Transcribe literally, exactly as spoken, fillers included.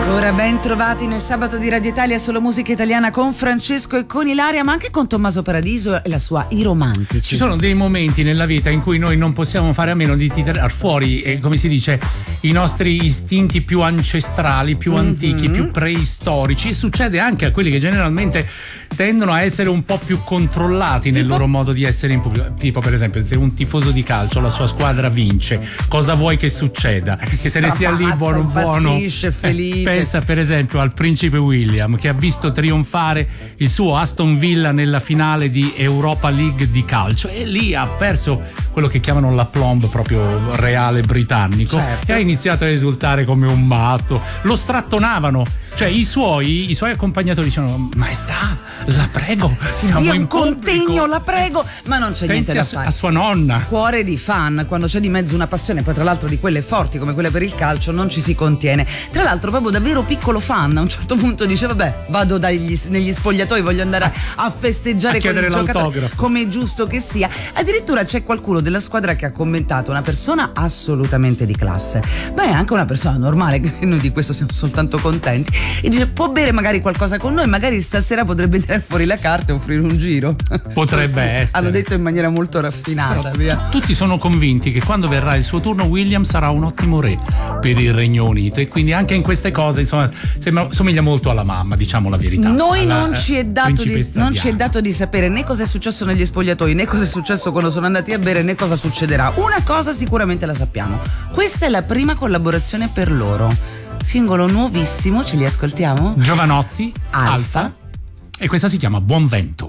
Ancora ben trovati nel sabato di Radio Italia, solo musica italiana con Francesco e con Ilaria, ma anche con Tommaso Paradiso e la sua I Romantici. Ci sono dei momenti nella vita in cui noi non possiamo fare a meno di tirar fuori, eh, come si dice, i nostri istinti più ancestrali, più mm-hmm. antichi, più preistorici. E succede anche a quelli che generalmente tendono a essere un po' più controllati tipo? nel loro modo di essere in pubblico. Tipo, per esempio, se un tifoso di calcio, la sua squadra vince, cosa vuoi che succeda? Che se ne sia lì buono buono. Impazzisce, felice. Pensa per esempio al principe William, che ha visto trionfare il suo Aston Villa nella finale di Europa League di calcio, e lì ha perso quello che chiamano l'aplomb proprio reale britannico, certo. E ha iniziato a esultare come un matto. Lo strattonavano, cioè i suoi i suoi accompagnatori dicevano: maestà, la prego, siamo dia in un contegno, pubblico. la prego. Ma non c'è Pensi niente da a, fare. a sua nonna. Cuore di fan, quando c'è di mezzo una passione, poi tra l'altro di quelle forti come quelle per il calcio, non ci si contiene. Tra l'altro proprio davvero piccolo fan, a un certo punto dice: vabbè, vado dagli, negli spogliatoi, voglio andare a, a festeggiare a con chiedere il giocatore, l'autografo, come è giusto che sia. Addirittura c'è qualcuno della squadra che ha commentato: una persona assolutamente di classe, ma è anche una persona normale, che noi di questo siamo soltanto contenti, e dice: può bere magari qualcosa con noi, magari stasera potrebbe tirare fuori la carta e offrire un giro. Potrebbe Così, essere. hanno detto in maniera molto raffinata. Via. Tutti sono convinti che quando verrà il suo turno William sarà un ottimo re per il Regno Unito, e quindi anche in queste cose insomma sembra, somiglia molto alla mamma, diciamo la verità. Noi alla, non, ci è, dato di, non ci è Diana. dato di sapere né cosa è successo negli spogliatoi, né cosa è successo quando sono andati a bere, né cosa succederà. Una cosa sicuramente la sappiamo: questa è la prima collaborazione per loro, singolo nuovissimo, ce li ascoltiamo? Giovanotti, Alfa, Alfa, e questa si chiama Buon Vento.